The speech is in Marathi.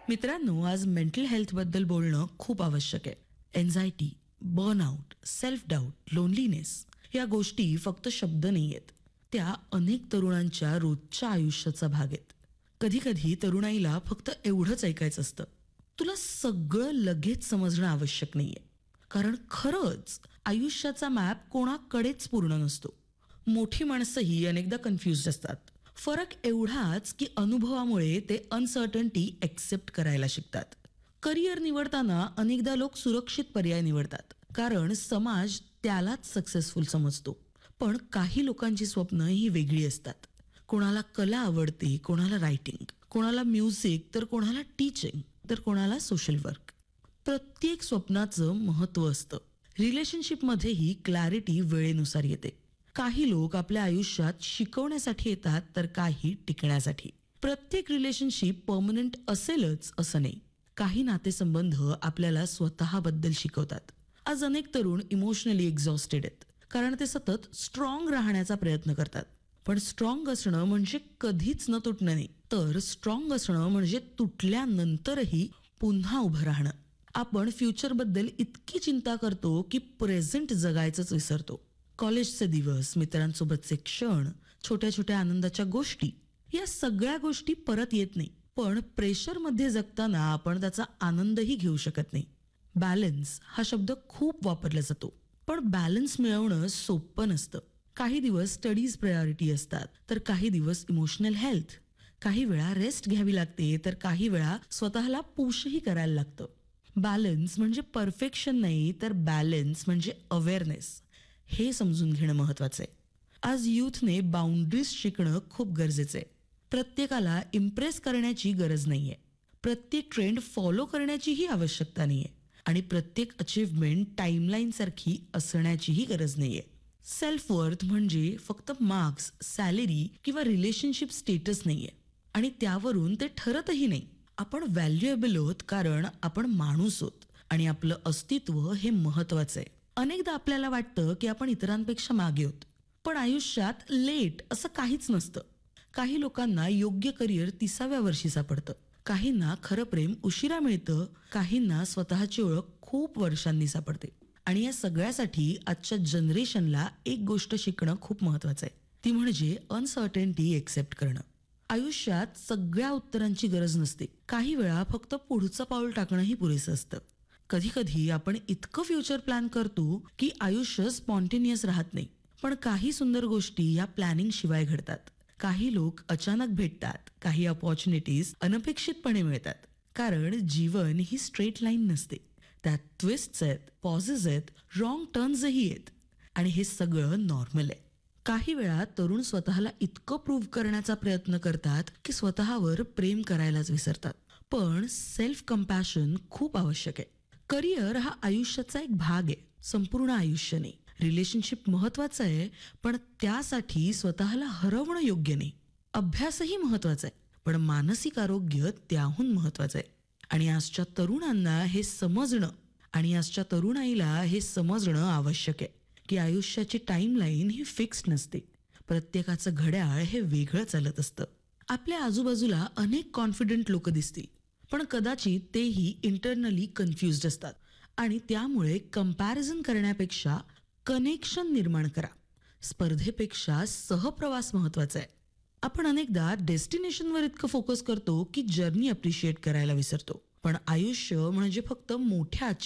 मित्रांनो, आज मेंटल हेल्थबद्दल बोलणं खूप आवश्यक आहे. Anxiety, burnout, self doubt, loneliness या गोष्टी फक्त शब्द नाही आहेत. त्या अनेक तरुणांच्या रोजच्या आयुष्याचा भाग आहेत. कधी कधी तरुणाईला फक्त एवढंच ऐकायचं असतं, तुला सगळं लगेच समजणं आवश्यक नाहीये. कारण खरंच आयुष्याचा मॅप कोणाकडेच पूर्ण नसतो. मोठी माणसंही अनेकदा कन्फ्युज्ड असतात. फरक एवढाच की अनुभवामुळे ते अनसर्टन्टी एक्सेप्ट करायला शिकतात. करिअर निवडताना अनेकदा लोक सुरक्षित पर्याय निवडतात, कारण समाज त्यालाच सक्सेसफुल समजतो. पण काही लोकांची स्वप्न ही वेगळी असतात. कोणाला कला आवडते, कोणाला रायटिंग, कोणाला म्युझिक, तर कोणाला टीचिंग, तर कोणाला सोशल वर्क. प्रत्येक स्वप्नाचं महत्त्व असतं. रिलेशनशिपमध्येही क्लॅरिटी वेळेनुसार येते. काही लोक आपल्या आयुष्यात शिकवण्यासाठी येतात, तर काही टिकण्यासाठी. प्रत्येक रिलेशनशिप परमनंट असेलच असं नाही. काही नातेसंबंध आपल्याला स्वतःबद्दल शिकवतात. आज अनेक तरुण इमोशनली एक्झॉस्टेड आहेत, कारण ते सतत स्ट्रॉंग राहण्याचा प्रयत्न करतात. पण स्ट्रॉंग असणं म्हणजे कधीच न तुटणं नाही, तर स्ट्रॉंग असणं म्हणजे तुटल्यानंतरही पुन्हा उभं राहणं. आपण फ्युचरबद्दल इतकी चिंता करतो की प्रेझेंट जगायचंच विसरतो. कॉलेजचे दिवस, मित्रांसोबतचे क्षण, छोट्या छोट्या आनंदाच्या गोष्टी, या सगळ्या गोष्टी परत येत नाही. पण प्रेशरमध्ये जगताना आपण त्याचा आनंदही घेऊ शकत नाही. बॅलन्स हा शब्द खूप वापरला जातो, पण बॅलन्स मिळवणं सोपं नसतं. काही दिवस स्टडीज प्रायोरिटी असतात, तर काही दिवस इमोशनल हेल्थ. काही वेळा रेस्ट घ्यावी लागते, तर काही वेळा स्वतःला पुशही करायला लागतं. बॅलन्स म्हणजे परफेक्शन नाही, तर बॅलन्स म्हणजे अवेअरनेस. हे समजून घेणं महत्वाचं आहे. आज युथने बाउंड्रीज शिकणं खूप गरजेचं आहे. प्रत्येकाला इम्प्रेस करण्याची गरज नाहीये. प्रत्येक ट्रेंड फॉलो करण्याचीही आवश्यकता नाहीये. आणि प्रत्येक अचीवमेंट टाइमलाईन सारखी असण्याचीही गरज नाहीये. सेल्फ वर्थ म्हणजे फक्त मार्क्स, सॅलरी किंवा रिलेशनशिप स्टेटस नाहीये. आणि त्यावरून ते ठरतही नाही. आपण व्हॅल्युएबल आहोत कारण आपण माणूस आहोत, आणि आपलं अस्तित्व हे महत्वाचं आहे. अनेकदा आपल्याला वाटतं की आपण इतरांपेक्षा मागे आहोत, पण आयुष्यात लेट असं काहीच नसतं. काही लोकांना योग्य करिअर 30व्या वर्षी सापडतं, काहींना खरं प्रेम उशिरा मिळतं, काहींना स्वतःची ओळख खूप वर्षांनी सापडते. आणि या सगळ्यासाठी आजच्या जनरेशनला एक गोष्ट शिकणं खूप महत्वाचं आहे. ती म्हणजे अनसर्टेनिटी एक्सेप्ट करणं. आयुष्यात सगळ्या उत्तरांची गरज नसते. काही वेळा फक्त पुढचं पाऊल टाकणंही पुरेसं असतं. कधी कधी आपण इतकं फ्युचर प्लॅन करतो की आयुष्य स्पॉन्टेनियस राहत नाही. पण काही सुंदर गोष्टी या प्लॅनिंग शिवाय घडतात. काही लोक अचानक भेटतात, काही अपॉर्च्युनिटीज अनपेक्षितपणे मिळतात. कारण जीवन ही स्ट्रेट लाईन नसते. त्यात ट्विस्ट्स आहेत, पॉजेस आहेत, रॉंग टर्न्सही आहेत. आणि हे सगळं नॉर्मल आहे. काही वेळा तरुण स्वतःला इतकं प्रूव्ह करण्याचा प्रयत्न करतात की स्वतःवर प्रेम करायलाच विसरतात. पण सेल्फ कंपॅशन खूप आवश्यक आहे. करिअर हा आयुष्याचा एक भाग आहे, संपूर्ण आयुष्य नाही. रिलेशनशिप महत्वाचं आहे, पण त्यासाठी स्वतःला हरवणं योग्य नाही. अभ्यासही महत्वाचा आहे, पण मानसिक आरोग्य त्याहून महत्वाचं आहे. आणि आजच्या तरुणांना हे समजणं, आणि आजच्या तरुणाईला हे समजणं आवश्यक आहे की आयुष्याची टाइमलाईन ही फिक्स्ड नसते. प्रत्येकाचं घड्याळ हे वेगळं चालत असतं. आपल्या आजूबाजूला अनेक कॉन्फिडंट लोक दिसतील, पण कदाचित तेही इंटरनली कन्फ्युज्ड असतात. आणि त्यामुळे कंपॅरिझन करण्यापेक्षा कनेक्शन निर्माण करा. स्पर्धेपेक्षा सहप्रवास महत्वाचा आहे. आपण अनेकदा डेस्टिनेशनवर इतकं फोकस करतो की जर्नी अप्रिशिएट करायला विसरतो. पण आयुष्य म्हणजे फक्त मोठ्या